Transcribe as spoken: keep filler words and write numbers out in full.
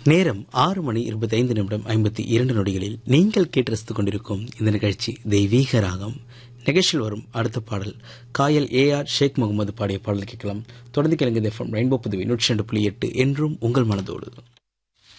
நேரம் ஆறு மணி இருபத்தி ஐந்து நிமிடம் ஐம்பத்தி இரண்டு நொடிகளில் நீங்கள் கேட்டு ரசித்துக் கொண்டிருக்கும் இந்த நிகழ்ச்சி தெய்வீக ராகம். நிகழ்ச்சியில் வரும் அடுத்த பாடல் காயல் ஏ ஆர் ஷேக் முகமது பாடிய பாடல் கேட்கலாம். தொடர்ந்து கிழங்கு எஃப்எம் ரெயின்போ புதுவை நூற்றி ரெண்டு புள்ளி எட்டு என்றும் உங்கள் மனதோடு.